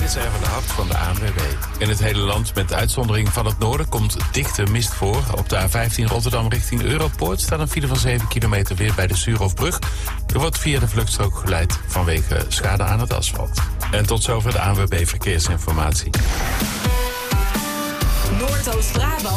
dit zijn van de Hart van de ANWB. In het hele land, met uitzondering van het noorden, komt dichte mist voor. Op de A15 Rotterdam richting Europoort staat een file van 7 kilometer weer bij de Suurhofbrug. Er wordt via de vluchtstrook geleid vanwege schade aan het asfalt. En tot zover de ANWB Verkeersinformatie. Noordoost-Brabant